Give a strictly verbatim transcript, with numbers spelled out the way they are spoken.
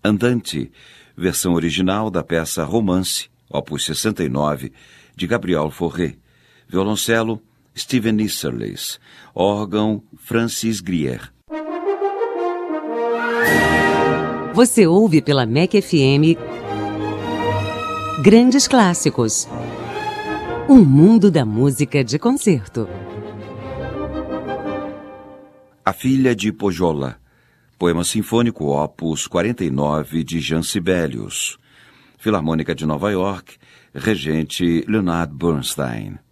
Andante, versão original da peça Romance, opus sessenta e nove, de Gabriel Fauré. Violoncelo, Steven Isserles. Órgão, Francis Grier. Você ouve pela M E C F M Grandes Clássicos. Um mundo da música de concerto. A Filha de Pojola. Poema sinfônico opus quarenta e nove de Jean Sibelius. Filarmônica de Nova York, regente Leonard Bernstein.